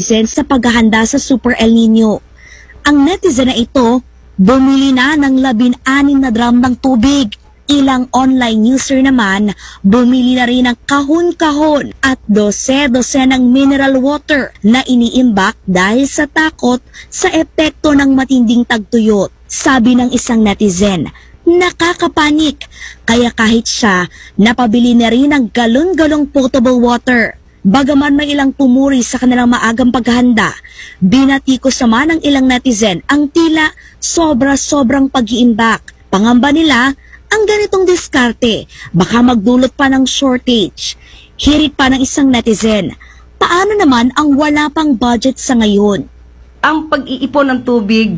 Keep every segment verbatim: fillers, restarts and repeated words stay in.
netizen sa paghahanda sa Super El Nino. Ang netizen na ito, bumili na ng labing-anim na drum ng tubig. Ilang online user naman, bumili na rin ng kahon-kahon at dose-dose ng mineral water na iniimbak dahil sa takot sa epekto ng matinding tagtuyot. Sabi ng isang netizen, nakakapanik, kaya kahit siya, napabili na rin ng galon-galong potable water. Bagaman may ilang pumuri sa kanilang maagang paghahanda, binatikos naman ng ilang netizen ang tila sobra-sobrang pag-iimbak. Pangamba nila, ang ganitong diskarte, baka magdulot pa ng shortage. Hirit pa ng isang netizen, paano naman ang wala pang budget sa ngayon? Ang pag-iipon ng tubig,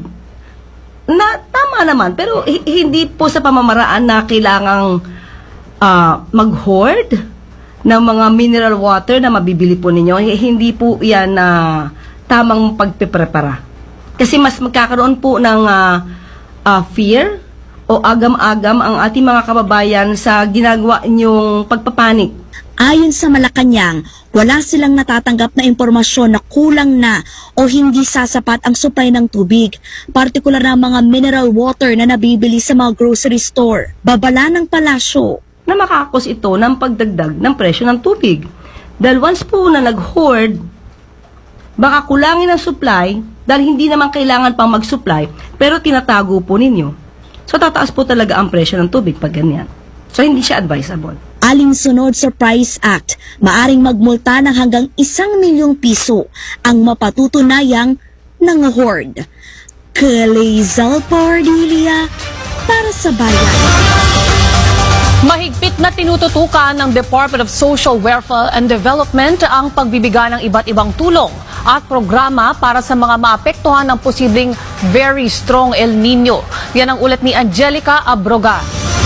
na tama naman, pero hindi po sa pamamaraan na kailangang uh, mag-hoard ng mga mineral water na mabibili po ninyo. Hindi po yan na uh, tamang pagpiprepara. Kasi mas magkakaroon po ng uh, uh, fear o agam-agam ang ating mga kababayan sa ginagawa niyong pagpapanik. Ayon sa Malacanang, wala silang natatanggap na impormasyon na kulang na o hindi sasapat ang supply ng tubig, partikular na mga mineral water na nabibili sa mga grocery store. Babala ng palasyo na makakos ito ng pagdagdag ng presyo ng tubig. Dahil once po na nag-hoard, baka kulangin ang supply dahil hindi naman kailangan pang mag-supply pero tinatago po ninyo. So, tataas po talaga ang presyo ng tubig pag ganyan. So, hindi siya advisable. Alinsunod sa Price Act, maaring magmulta ng hanggang isang milyong piso ang mapatutunayang nang-hoard. Kalezal Pardilia para sa bayan. Mahigpit na tinututukan ng Department of Social Welfare and Development ang pagbibigay ng iba't ibang tulong at programa para sa mga maapektuhan ng posibleng very strong El Nino. Yan ang ulat ni Angelica Abroga.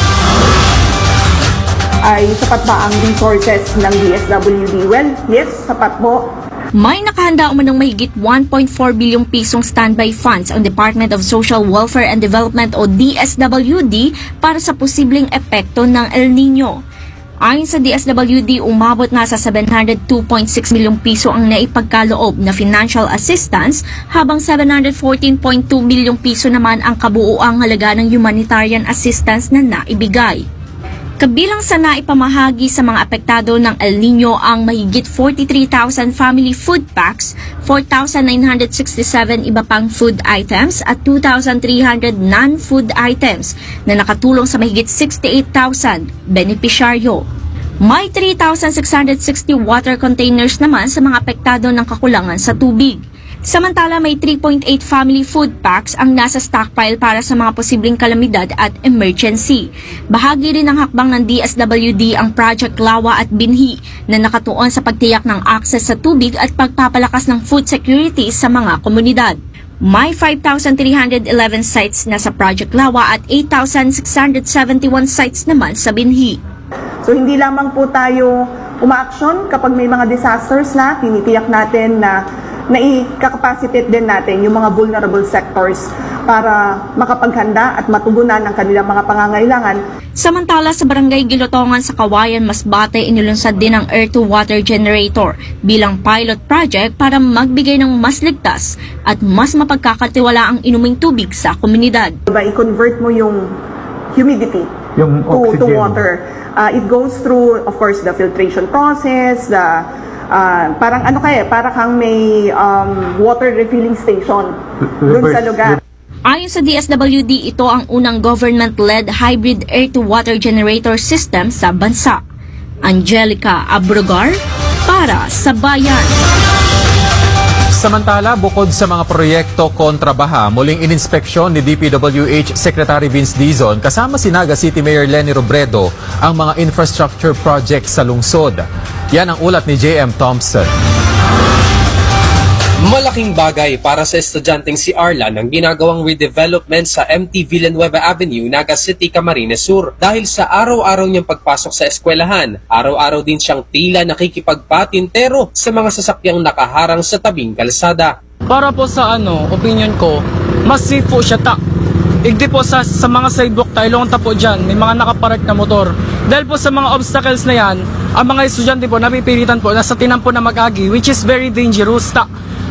Ay sapat ba ang resources ng D S W D? Well, yes, sapat po. May nakahanda umanong mahigit one point four bilyong pisong standby funds ang Department of Social Welfare and Development o D S W D para sa posibleng epekto ng El Nino. Ayon sa D S W D, umabot na sa seven hundred two point six milyong piso ang naipagkaloob na financial assistance habang seven hundred fourteen point two milyong piso naman ang kabuuang halaga ng humanitarian assistance na naibigay. Kabilang sa naipamahagi sa mga apektado ng El Nino ang mahigit forty-three thousand family food packs, four thousand nine hundred sixty-seven iba pang food items at two thousand three hundred non-food items na nakatulong sa mahigit sixty-eight thousand benepisyaryo. May three thousand six hundred sixty water containers naman sa mga apektado ng kakulangan sa tubig. Samantala, may three point eight family food packs ang nasa stockpile para sa mga posibleng kalamidad at emergency. Bahagi rin ng hakbang ng D S W D ang Project Lawa at Binhi na nakatuon sa pagtiyak ng access sa tubig at pagpapalakas ng food security sa mga komunidad. May five thousand three hundred eleven sites na sa Project Lawa at eight thousand six hundred seventy-one sites naman sa Binhi. So hindi lamang po tayo umaaksyon kapag may mga disasters na, tinitiyak natin na naikakapacitate din natin yung mga vulnerable sectors para makapaghanda at matugunan ang kanilang mga pangangailangan. Samantala sa Barangay Gilotongan sa Kawayan, Masbate, inilunsad din ang air-to-water generator bilang pilot project para magbigay ng mas ligtas at mas mapagkakatiwala ang inuming tubig sa komunidad. Diba, i-convert mo yung humidity yung to, to water. Uh, it goes through, of course, the filtration process, the Uh, parang ano kaya, parang kang may um, water refilling station dun sa lugar. Ayon sa D S W D, ito ang unang government-led hybrid air-to-water generator system sa bansa. Angelica Abrogar para sa Bayan. Samantala, bukod sa mga proyekto kontra baha, muling ininspeksyon ni D P W H Secretary Vince Dizon kasama si Naga City Mayor Lenny Robredo ang mga infrastructure projects sa lungsod. Yan ang ulat ni J M Thompson. Malaking bagay para sa estudyanteng si Arlan ang ginagawang redevelopment sa M T Villanueva Avenue, Naga City, Camarines Sur. Dahil sa araw-araw niyang pagpasok sa eskwelahan, araw-araw din siyang tila nakikipagpatintero sa mga sasakyang nakaharang sa tabing kalsada. Para po sa ano, opinion ko, mas safe po siya ta. Igdi po sa, sa mga sidewalk tayo, lonta po dyan, may mga nakapark na motor. Dahil po sa mga obstacles na yan, ang mga estudyante po napipilitan po na sa tinampo na mag-agi, which is very dangerous ta.